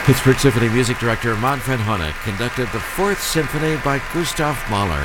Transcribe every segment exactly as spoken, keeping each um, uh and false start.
Pittsburgh Symphony music director Manfred Honeck conducted the Fourth Symphony by Gustav Mahler,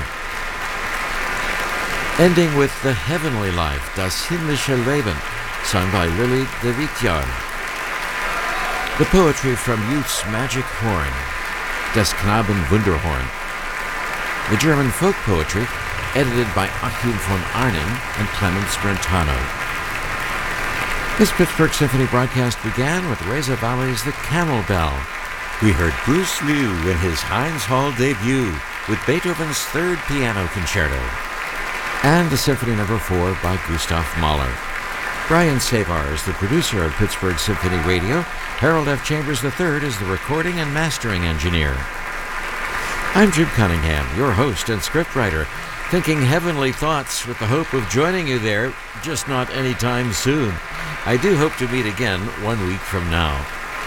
ending with The Heavenly Life, Das himmlische Leben, sung by Lily de Vitjar. The poetry from Youth's Magic Horn, Des Knaben Wunderhorn. The German folk poetry, edited by Achim von Arnim and Clemens Brentano. This Pittsburgh Symphony broadcast began with Reza Valley's The Camel Bell. We heard Bruce Liu in his Heinz Hall debut with Beethoven's Third Piano Concerto, and the Symphony Number four by Gustav Mahler. Brian Savar is the producer of Pittsburgh Symphony Radio. Harold F. Chambers the third is the recording and mastering engineer. I'm Jim Cunningham, your host and scriptwriter, thinking heavenly thoughts with the hope of joining you there, just not anytime soon. I do hope to meet again one week from now.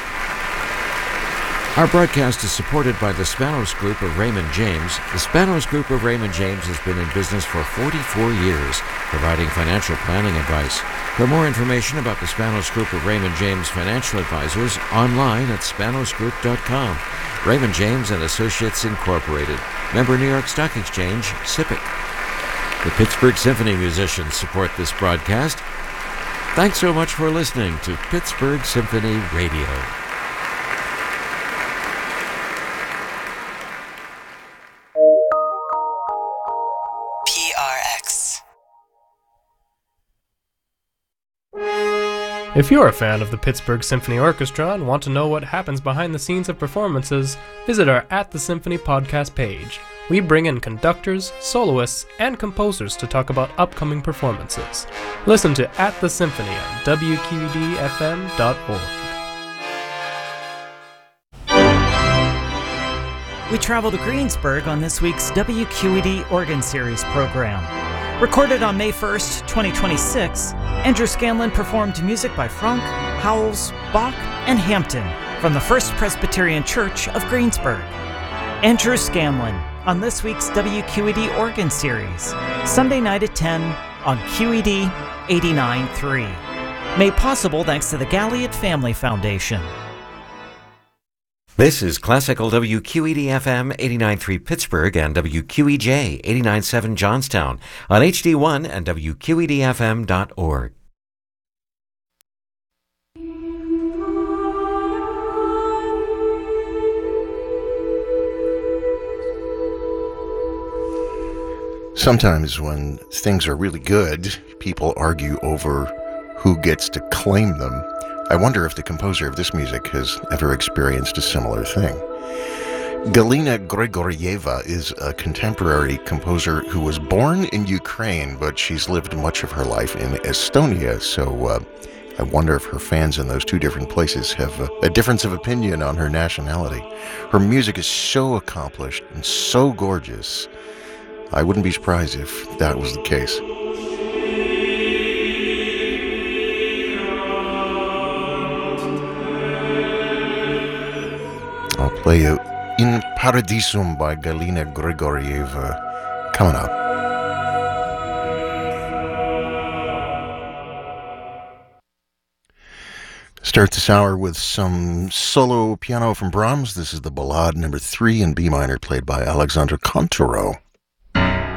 Our broadcast is supported by the Spanos Group of Raymond James. The Spanos Group of Raymond James has been in business for forty-four years, providing financial planning advice. For more information about the Spanos Group of Raymond James Financial Advisors, online at spanos group dot com. Raymond James and Associates Incorporated. Member New York Stock Exchange, S I P C. The Pittsburgh Symphony musicians support this broadcast. Thanks so much for listening to Pittsburgh Symphony Radio. P R X. If you're a fan of the Pittsburgh Symphony Orchestra and want to know what happens behind the scenes of performances, visit our At the Symphony podcast page. We bring in conductors, soloists, and composers to talk about upcoming performances. Listen to At the Symphony on W Q E D F M dot org. We travel to Greensburg on this week's W Q E D Organ Series program. Recorded on May first, twenty twenty-six, Andrew Scanlon performed music by Franck, Howells, Bach, and Hampton from the First Presbyterian Church of Greensburg. Andrew Scanlon on this week's W Q E D Organ Series, Sunday night at ten on Q E D eighty-nine point three. Made possible thanks to the Galliot Family Foundation. This is Classical W Q E D F M eighty-nine point three Pittsburgh and W Q E J eighty-nine point seven Johnstown on H D one and W Q E D F M dot org. Sometimes when things are really good, people argue over who gets to claim them. I wonder if the composer of this music has ever experienced a similar thing. Galina Grigorieva is a contemporary composer who was born in Ukraine, but she's lived much of her life in Estonia, so uh, I wonder if her fans in those two different places have a, a difference of opinion on her nationality. Her music is so accomplished and so gorgeous. I wouldn't be surprised if that was the case. I'll play you In Paradisum by Galina Grigorieva coming up. Start this hour with some solo piano from Brahms. This is the Ballade number three in B minor, played by Alexander Kontoro.